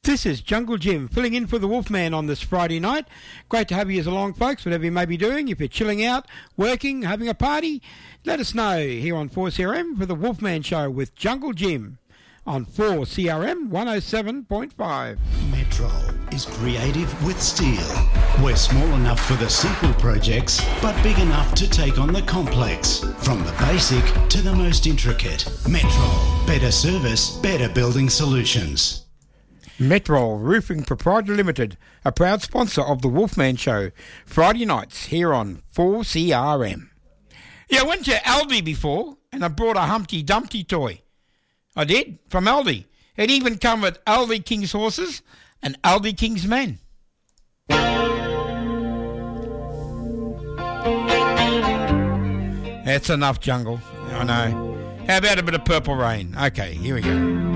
This is Jungle Jim filling in for the Wolfman on this Friday night. Great to have you as along, folks, whatever you may be doing. If you're chilling out, working, having a party, let us know here on 4CRM for the Wolfman Show with Jungle Jim on 4CRM 107.5. Metro is creative with steel. We're small enough for the simple projects, but big enough to take on the complex. From the basic to the most intricate. Metro. Better service, better building solutions. Metro Roofing Proprietary Limited, a proud sponsor of the Wolfman Show, Friday nights here on 4CRM. Yeah, I went to Aldi before and I brought a Humpty Dumpty toy. I did, from Aldi. It even come with Aldi King's horses and Aldi King's men. That's enough, Jungle. I know. How about a bit of Purple Rain? Okay, here we go.